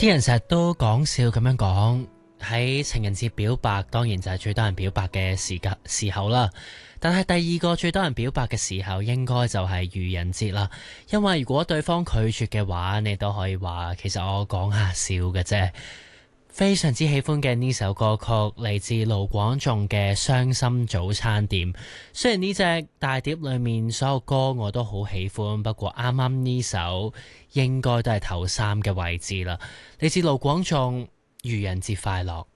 啲人成日都講笑咁樣講，喺情人節表白當然就係最多人表白嘅時候啦。但係第二個最多人表白嘅時候，應該就係愚人節啦。因為如果對方拒絕嘅話，你都可以話其實我講下笑嘅啫。非常之喜歡嘅呢首歌曲嚟自盧廣仲嘅《傷心早餐店》。雖然呢隻大碟裏面所有歌我都好喜歡，不過啱啱呢首應該都係頭3嘅位置啦。嚟自盧廣仲，愚人節快樂。